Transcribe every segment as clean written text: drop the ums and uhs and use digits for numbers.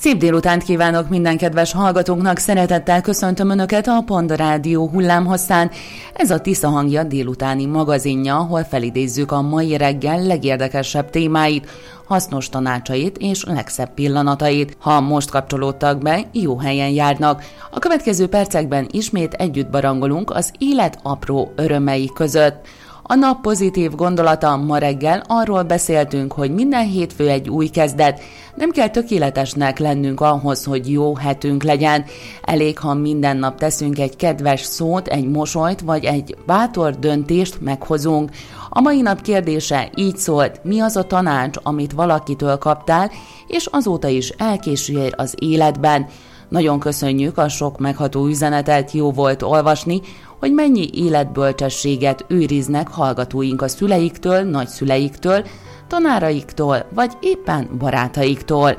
Szép délutánt kívánok minden kedves hallgatónknak, szeretettel köszöntöm Önöket a Panda Rádió hullámhosszán. Ez a Tisza hangja délutáni magazinja, ahol felidézzük a mai reggel legérdekesebb témáit, hasznos tanácsait és legszebb pillanatait. Ha most kapcsolódtak be, jó helyen járnak. A következő percekben ismét együtt barangolunk az élet apró örömei között. A nap pozitív gondolata: ma reggel arról beszéltünk, hogy minden hétfő egy új kezdet. Nem kell tökéletesnek lennünk ahhoz, hogy jó hetünk legyen. Elég, ha minden nap teszünk egy kedves szót, egy mosolyt, vagy egy bátor döntést meghozunk. A mai nap kérdése így szólt: mi az a tanács, amit valakitől kaptál, és azóta is elkísér az életben? Nagyon köszönjük a sok megható üzenetet, jó volt olvasni, hogy mennyi életbölcsességet őriznek hallgatóink a szüleiktől, nagyszüleiktől, tanáraiktól, vagy éppen barátaiktól.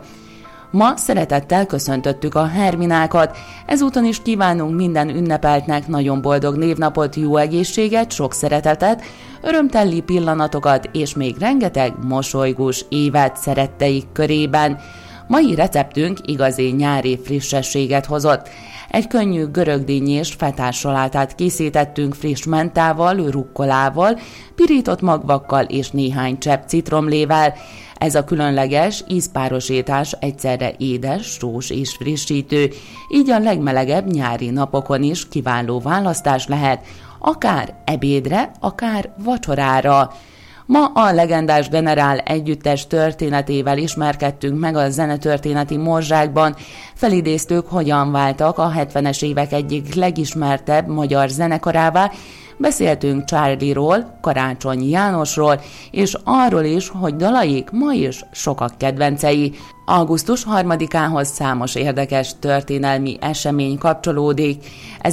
Ma szeretettel köszöntöttük a Herminákat, ezúton is kívánunk minden ünnepeltnek nagyon boldog névnapot, jó egészséget, sok szeretetet, örömteli pillanatokat és még rengeteg mosolygós évet szeretteik körében. Mai receptünk igazi nyári frissességet hozott. Egy könnyű görögdínyés fetás salátát készítettünk friss mentával, rukkolával, pirított magvakkal és néhány csepp citromlével. Ez a különleges, ízpárosítás egyszerre édes, sós és frissítő, így a legmelegebb nyári napokon is kiváló választás lehet, akár ebédre, akár vacsorára. Ma a legendás Generál együttes történetével ismerkedtünk meg a zenetörténeti morzsákban, felidéztük, hogyan váltak a 70-es évek egyik legismertebb magyar zenekarává, beszéltünk Charlie-ról, Karácsony Jánosról, és arról is, hogy dalaik ma is sokak kedvencei. Augusztus 3-ához számos érdekes történelmi esemény kapcsolódik.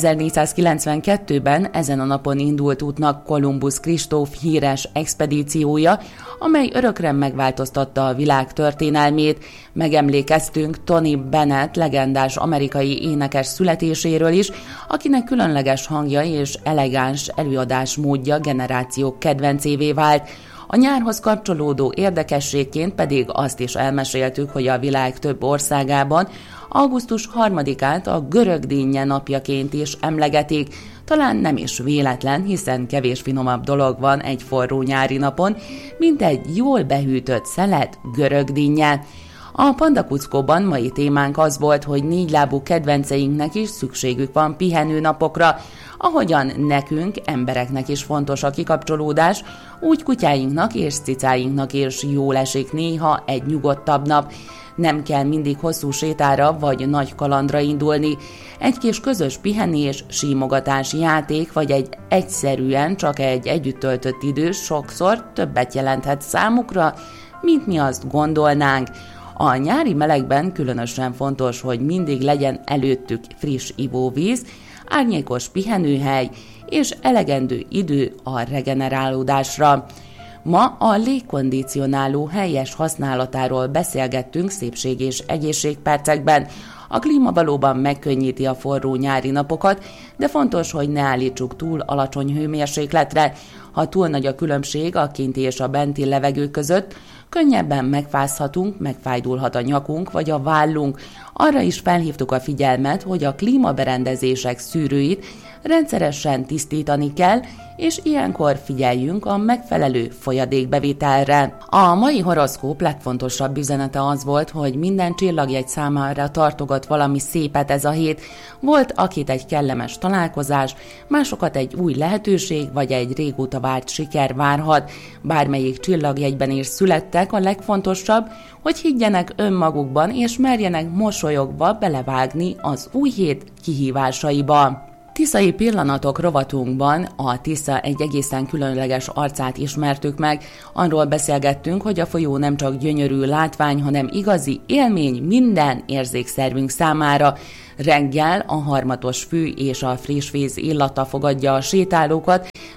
1492-ben ezen a napon indult útnak Kolumbusz Kristóf híres expedíciója, amely örökre megváltoztatta a világ történelmét. Megemlékeztünk Tony Bennett legendás amerikai énekes születéséről is, akinek különleges hangja és elegáns előadásmódja generációk kedvencévé vált. A nyárhoz kapcsolódó érdekességként pedig azt is elmeséltük, hogy a világ több országában augusztus 3-át a görögdínnye napjaként is emlegetik. Talán nem is véletlen, hiszen kevés finomabb dolog van egy forró nyári napon, mint egy jól behűtött szelet görögdínnye. A Panda Kuckóban mai témánk az volt, hogy négylábú kedvenceinknek is szükségük van pihenőnapokra, ahogyan nekünk, embereknek is fontos a kikapcsolódás, úgy kutyáinknak és cicáinknak is jól esik néha egy nyugodtabb nap. Nem kell mindig hosszú sétára vagy nagy kalandra indulni. Egy kis közös pihenés, símogatás, játék vagy egy egyszerűen csak egy együtt töltött idő sokszor többet jelenthet számukra, mint mi azt gondolnánk. A nyári melegben különösen fontos, hogy mindig legyen előttük friss ivóvíz, árnyékos pihenőhely és elegendő idő a regenerálódásra. Ma a légkondicionáló helyes használatáról beszélgettünk szépség és egészségpercekben. A klíma valóban megkönnyíti a forró nyári napokat, de fontos, hogy ne állítsuk túl alacsony hőmérsékletre. Ha túl nagy a különbség a kinti és a benti levegő között, könnyebben megfázhatunk, megfájdulhat a nyakunk vagy a vállunk. Arra is felhívtuk a figyelmet, hogy a klímaberendezések szűrőit rendszeresen tisztítani kell, és ilyenkor figyeljünk a megfelelő folyadékbevitelre. A mai horoszkóp legfontosabb üzenete az volt, hogy minden csillagjegy számára tartogat valami szépet ez a hét. Volt, akit egy kellemes találkozás, másokat egy új lehetőség vagy egy régóta várt siker várhat. Bármelyik csillagjegyben is születtek, a legfontosabb, hogy higgyenek önmagukban és merjenek mosolyogva belevágni az új hét kihívásaiba. Tiszai pillanatok rovatunkban a Tisza egy egészen különleges arcát ismertük meg. Arról beszélgettünk, hogy a folyó nem csak gyönyörű látvány, hanem igazi élmény minden érzékszervünk számára. Reggel a harmatos fű és a friss víz illata fogadja a sétálókat,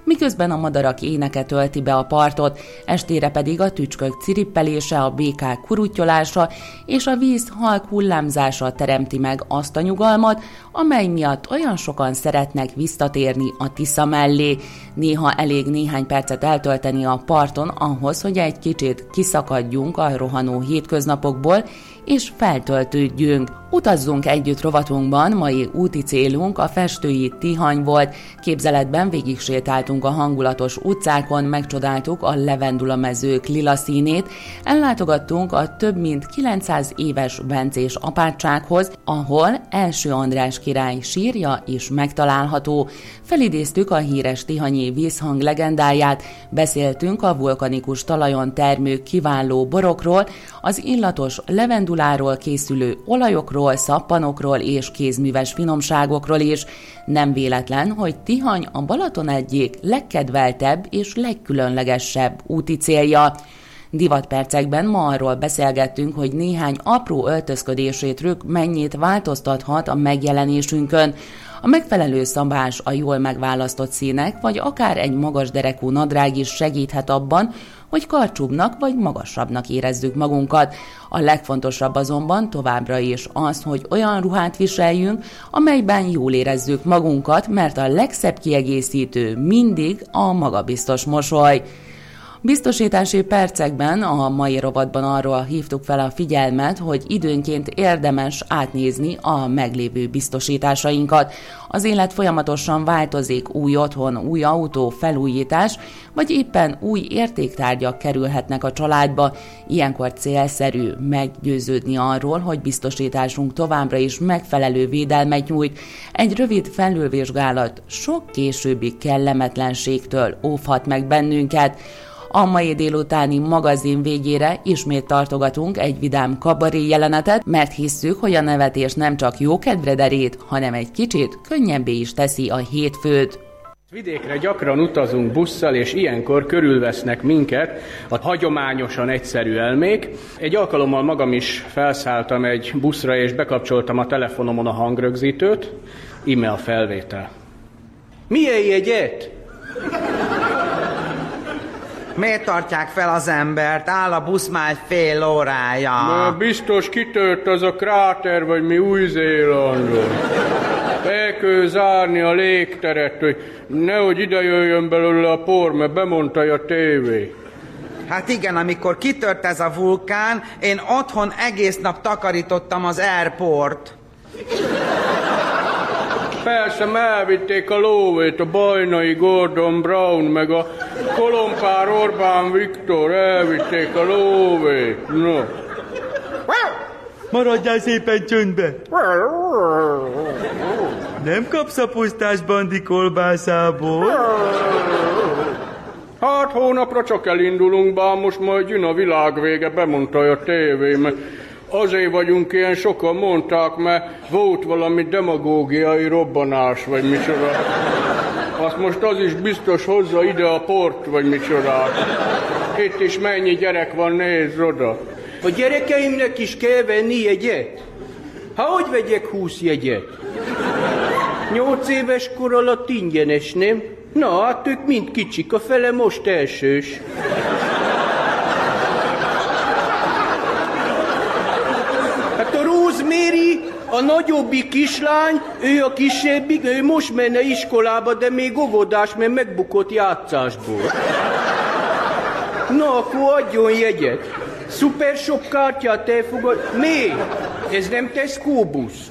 miközben a madarak éneke tölti be a partot, estére pedig a tücskök cirippelése, a békák kuruttyolása és a víz halk hullámzása teremti meg azt a nyugalmat, amely miatt olyan sokan szeretnek visszatérni a Tisza mellé. Néha elég néhány percet eltölteni a parton ahhoz, hogy egy kicsit kiszakadjunk a rohanó hétköznapokból, és feltöltődjünk. Utazzunk együtt rovatunkban, mai úti célunk a festői Tihany volt. Képzeletben végig sétáltunk a hangulatos utcákon, megcsodáltuk a levendulamezők lila színét, ellátogattunk a több mint 900 éves bencés apátsághoz, ahol Első András király sírja is megtalálható. Felidéztük a híres tihanyi vízhang legendáját, beszéltünk a vulkanikus talajon termő kiváló borokról, az illatos levenduláról készülő olajokról, szappanokról és kézműves finomságokról is. Nem véletlen, hogy Tihany a Balaton egyik legkedveltebb és legkülönlegesebb úti célja. Divatpercekben ma arról beszélgettünk, hogy néhány apró öltözködési trükk mennyit változtathat a megjelenésünkön. A megfelelő szabás, a jól megválasztott színek, vagy akár egy magas derekú nadrág is segíthet abban, hogy karcsúbbnak vagy magasabbnak érezzük magunkat. A legfontosabb azonban továbbra is az, hogy olyan ruhát viseljünk, amelyben jól érezzük magunkat, mert a legszebb kiegészítő mindig a magabiztos mosoly. Biztosítási percekben a mai rovatban arról hívtuk fel a figyelmet, hogy időnként érdemes átnézni a meglévő biztosításainkat. Az élet folyamatosan változik, új otthon, új autó, felújítás, vagy éppen új értéktárgyak kerülhetnek a családba. Ilyenkor célszerű meggyőződni arról, hogy biztosításunk továbbra is megfelelő védelmet nyújt. Egy rövid felülvizsgálat sok későbbi kellemetlenségtől óvhat meg bennünket. A mai délutáni magazin végére ismét tartogatunk egy vidám kabaré jelenetet, mert hisszük, hogy a nevetés nem csak jókedvre derít, hanem egy kicsit könnyebbé is teszi a hétfőt. Vidékre gyakran utazunk busszal, és ilyenkor körülvesznek minket a hagyományosan egyszerű elmék. Egy alkalommal magam is felszálltam egy buszra, és bekapcsoltam a telefonomon a hangrögzítőt. Íme a felvétel. Milyen jegyet? Miért tartják fel az embert? Áll a busz már fél órája. Na, biztos kitört az a kráter, vagy mi Új-Zélandon. El kell zárni a légteret, hogy nehogy ide jöjjön belőle a por, mert bemondta a tévé. Hát igen, amikor kitört ez a vulkán, én otthon egész nap takarítottam az airport. Persze, elvitték a lóvét, a Bajnai Gordon Brown, meg a kolompár Orbán Viktor, elvitték a lóvét. No. Maradjál szépen csöndbe! Nem kapsz a pusztás bandi kolbászából? Hát hónapra csak elindulunk, bár most majd jön a világvége, bemondta a tévé, mert azért vagyunk ilyen sokan, mondták, mert volt valami demagógiai robbanás, vagy micsoda. Azt most az is biztos hozza ide a port, vagy micsoda. Itt is mennyi gyerek van, nézd oda. A gyerekeimnek is kell venni jegyet? Hát hogy vegyek 20 jegyet? 8 éves kor alatt ingyenes, nem? Na, hát ők mind kicsik, a fele most elsős. Hát a Rosemary, a nagyobbik kislány, ő a kisebbik, ő most menne iskolába, de még óvodás, mert megbukott játszásból. Na, akkor adjon jegyet. Supershop kártyát elfogad. Még? Ez nem Tesco busz.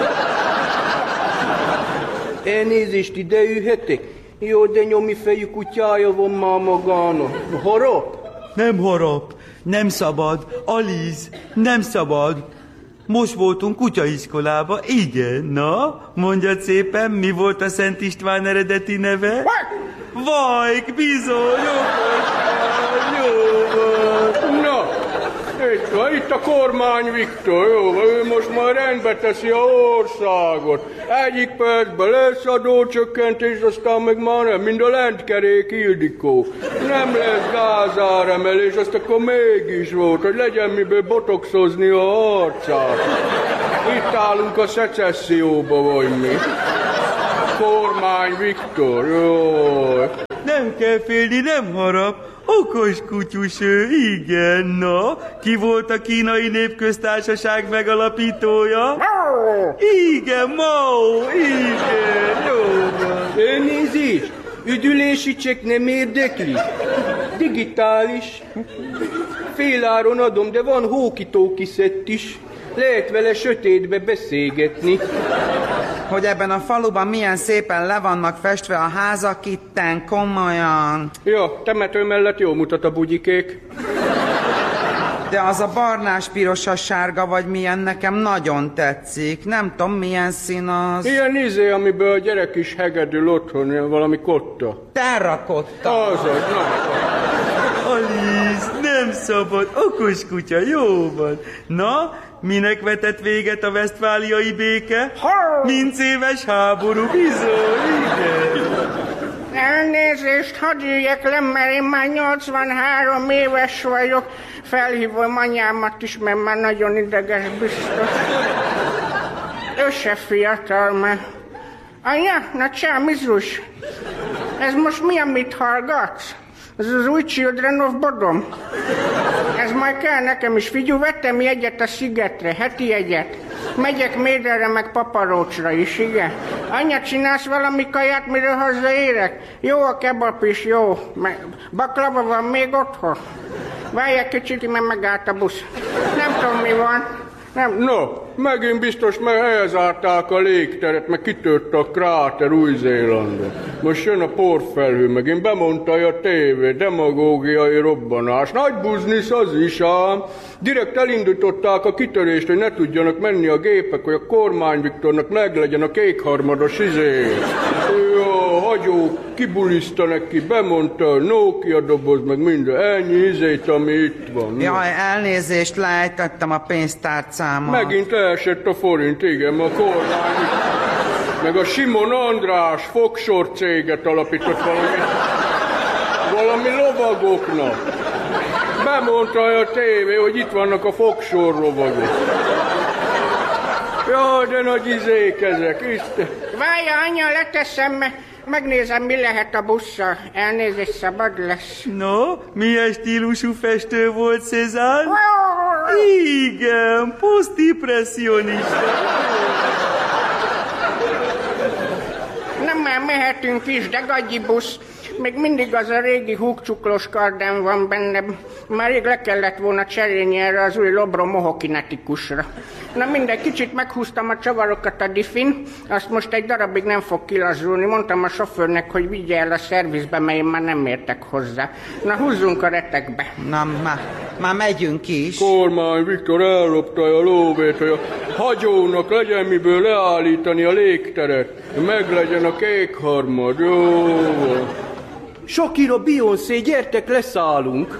Elnézést, ide ülhetek? Jó, de nyomi fejű kutyája van már magának. Harap? Nem harap, nem szabad, Aliz, nem szabad. Most voltunk kutyaiskolába, igen, na, mondjad szépen, mi volt a Szent István eredeti neve? Vajk, bizony, jó van. Na, itt a kormány Viktor, jó, ő most már rendbe teszi a országot. Egyik percben lesz adócsökkentés, aztán meg már nem, mind a Lentkerék Ildikó. Nem lesz gázáremelés, azt akkor mégis volt, hogy legyen miből botoxozni a arcát. Itt állunk a szecesszióba, vagy mi? Kormány Viktor, jó. Nem kell félni, nem harap. Okos kutyus ő, igen, na. Ki volt a Kínai Népköztársaság megalapítója? Igen, Mao, igen, jó van. Elnézést, üdülési csekk nem érdekli. Digitális. Féláron adom, de van hókitóki szett is. Lehet vele sötétbe beszélgetni. Hogy ebben a faluban milyen szépen le vannak festve a házak itten, komolyan. Ja, temető mellett jól mutat a bugyikék. De az a barnás, pirosas, sárga vagy milyen nekem nagyon tetszik. Nem tudom, milyen szín az. Ilyen amiből a gyerek is hegedül otthon, ilyen valami kotta. Terrakotta. Azaz, na. Alice, nem szabad, okos kutya, jó van. Na, minek vetett véget a vesztfáliai béke? Minc éves háború, bizony, igen. Elnézést, hadd üljek le, mert én már 83 éves vagyok. Felhívom anyámat is, mert már nagyon ideges biztos. Ő se fiatal már. Anya, na csá, Mizus, ez most mi, amit hallgatsz? Ez az új Children of Bodom. Ez majd kell nekem is. Figyelj, vettem jegyet a Szigetre, heti jegyet. Megyek Méderre, meg Paparócsra is, igen. Anya, csinálsz valami kaját, mire hazaérek? Jó a kebab is, jó. Baklava van még otthon? Várj egy kicsit, mert megállt a busz. Nem tudom, mi van. Nem. No, megint biztos, mert elzárták a légteret, meg kitört a kráter Új-Zélandon. Most jön a porfelhő, megint bemondta a tévé, demagógiai robbanás. Nagy buznisz az is ám. Direkt elindították a kitörést, hogy ne tudjanak menni a gépek, hogy a Kormány Viktornak meglegyen a kékharmados Jó, hagyó, kibuliszta neki, bemondta a Nokia doboz, meg minden, ennyi ami itt van. Jaj, elnézést, lejtettem a pénztárcámat. Megint leesett a forint, igen, a Kormány, meg a Simon András fogsor céget alapított valami lovagoknak. Bemondta a tévé, hogy itt vannak a fogsor lovagok. Jaj, de nagy izék ezek, Isten. Várja, anya, leteszem, megnézem, mi lehet a busszal. Elnézést, szabad lesz. No, milyen stílusú festő volt Cézanne? Igen, posztimpresszionista. Nem, már mehetünk is, de gagyi busz. Még mindig az a régi húgcsuklós kardem van bennem. Már rég le kellett volna cserélni erre az új Lobro mohokinetikusra. Na mindegy, kicsit meghúztam a csavarokat a diffin, azt most egy darabig nem fog kilazulni. Mondtam a sofőrnek, hogy vigye el a szervizbe, mert én már nem értek hozzá. Na húzzunk a retekbe. Na, már megyünk is. Kormány Viktor ellopta a lóvét, hogy a hagyónak legyen miből leállítani a légteret. Meglegyen a kékharmad, jó. Shakira, Beyoncé, gyertek, leszállunk.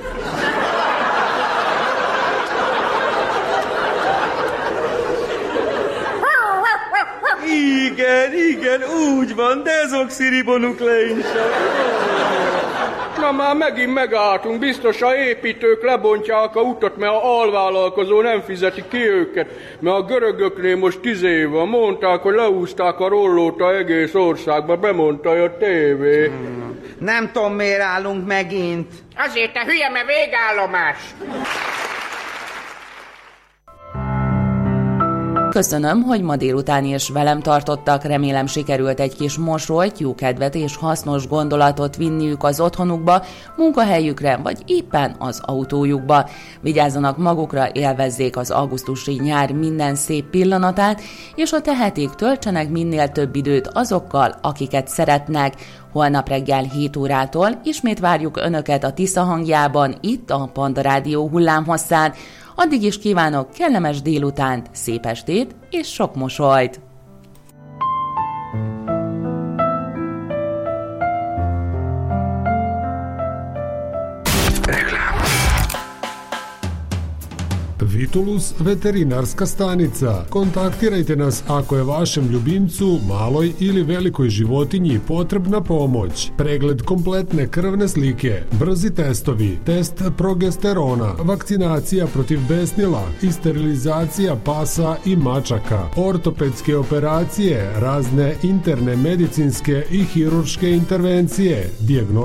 Igen, úgy van, dezoxiribonuk le is. Na már megint megálltunk, biztos a építők lebontják a utat, mert a alvállalkozó nem fizeti ki őket, mert a görögöknél most 10 év van, mondták, hogy leúzták a rollót a egész országba, bemondta a tévé. Nem tudom, miért állunk megint. Azért, te hülye, mert végállomás. Köszönöm, hogy ma délután is velem tartottak, remélem sikerült egy kis mosolyt, jó kedvet és hasznos gondolatot vinniük az otthonukba, munkahelyükre vagy éppen az autójukba. Vigyázzanak magukra, élvezzék az augusztusi nyár minden szép pillanatát, és ha tehetik, töltsenek minél több időt azokkal, akiket szeretnek. Holnap reggel 7 órától ismét várjuk Önöket a Tisza hangjában, itt a Panda Rádió hullámhosszán. Addig is kívánok kellemes délutánt, szép estét és sok mosolyt! Vitulus veterinarska stanica. Kontaktirajte nas ako je vašem ljubimcu, maloj ili velikoj životinji potrebna pomoć. Pregled kompletne krvne slike, brzi testovi, test progesterona, vakcinacija protiv besnila i sterilizacija pasa i mačaka, ortopedske operacije, razne interne medicinske i hirurške intervencije, dijagnostički